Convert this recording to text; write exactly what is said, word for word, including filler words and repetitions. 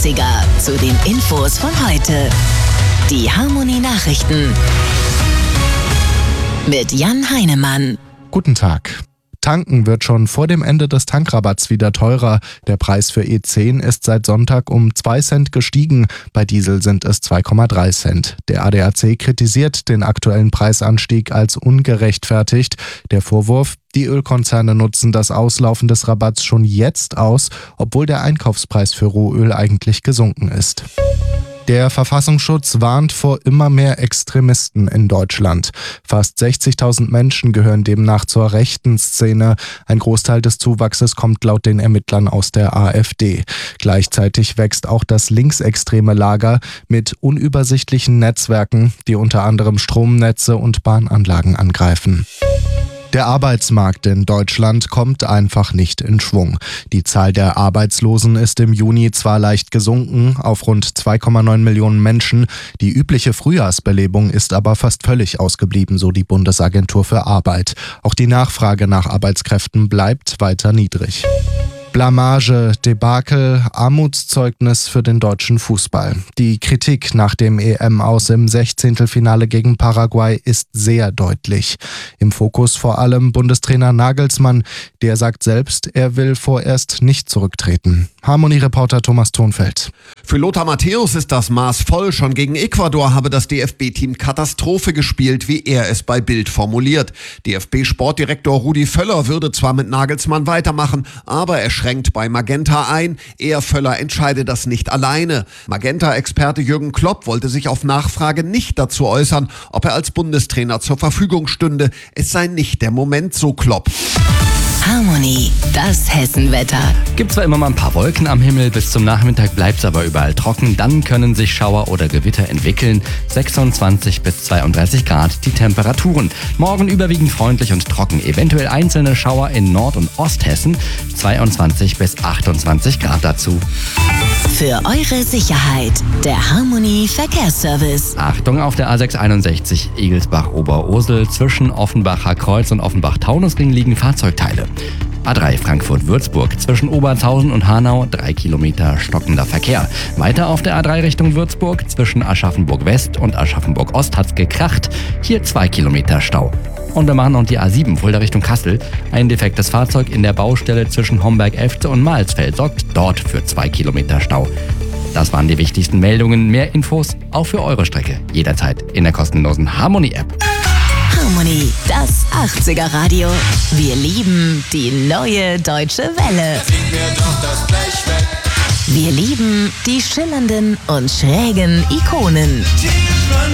achtziger zu den Infos von heute. Die Harmony Nachrichten mit Jan Heinemann. Guten Tag. Tanken wird schon vor dem Ende des Tankrabatts wieder teurer. Der Preis für E zehn ist seit Sonntag um zwei Cent gestiegen. Bei Diesel sind es zwei Komma drei Cent. Der A D A C kritisiert den aktuellen Preisanstieg als ungerechtfertigt. Der Vorwurf: Die Ölkonzerne nutzen das Auslaufen des Rabatts schon jetzt aus, obwohl der Einkaufspreis für Rohöl eigentlich gesunken ist. Der Verfassungsschutz warnt vor immer mehr Extremisten in Deutschland. Fast sechzigtausend Menschen gehören demnach zur rechten Szene. Ein Großteil des Zuwachses kommt laut den Ermittlern aus der AfD. Gleichzeitig wächst auch das linksextreme Lager mit unübersichtlichen Netzwerken, die unter anderem Stromnetze und Bahnanlagen angreifen. Der Arbeitsmarkt in Deutschland kommt einfach nicht in Schwung. Die Zahl der Arbeitslosen ist im Juni zwar leicht gesunken auf rund zwei Komma neun Millionen Menschen. Die übliche Frühjahrsbelebung ist aber fast völlig ausgeblieben, so die Bundesagentur für Arbeit. Auch die Nachfrage nach Arbeitskräften bleibt weiter niedrig. Blamage, Debakel, Armutszeugnis für den deutschen Fußball. Die Kritik nach dem E M-Aus im Sechzehntelfinale gegen Paraguay ist sehr deutlich. Im Fokus vor allem Bundestrainer Nagelsmann. Der sagt selbst, er will vorerst nicht zurücktreten. Harmony-Reporter Thomas Thonfeld. Für Lothar Matthäus ist das Maß voll. Schon gegen Ecuador habe das D F B-Team Katastrophe gespielt, wie er es bei Bild formuliert. D F B-Sportdirektor Rudi Völler würde zwar mit Nagelsmann weitermachen, aber er schränkt bei Magenta ein. Er, Völler, entscheide das nicht alleine. Magenta-Experte Jürgen Klopp wollte sich auf Nachfrage nicht dazu äußern, ob er als Bundestrainer zur Verfügung stünde. Es sei nicht der Moment, so Klopp. Harmony, das Hessenwetter. Gibt zwar immer mal ein paar Wolken am Himmel, bis zum Nachmittag bleibt es aber überall trocken. Dann können sich Schauer oder Gewitter entwickeln. sechsundzwanzig bis zweiunddreißig Grad die Temperaturen. Morgen überwiegend freundlich und trocken. Eventuell einzelne Schauer in Nord- und Osthessen. zweiundzwanzig bis achtundzwanzig Grad dazu. Für eure Sicherheit, der Harmony Verkehrsservice. Achtung auf der A sechs einundsechzig Egelsbach-Oberursel. Zwischen Offenbacher Kreuz und Offenbach-Taunusring liegen Fahrzeugteile. A drei Frankfurt-Würzburg. Zwischen Obertshausen und Hanau drei Kilometer stockender Verkehr. Weiter auf der A drei Richtung Würzburg. Zwischen Aschaffenburg-West und Aschaffenburg-Ost hat's gekracht. Hier zwei Kilometer Stau. Und wir machen noch die A sieben Fulda Richtung Kassel. Ein defektes Fahrzeug in der Baustelle zwischen Homberg-Efte und Malsfeld sorgt dort für zwei Kilometer Stau. Das waren die wichtigsten Meldungen. Mehr Infos auch für eure Strecke. Jederzeit in der kostenlosen Harmony-App. Harmony, das achtziger Radio. Wir lieben die neue deutsche Welle. Wir lieben die schillernden und schrägen Ikonen.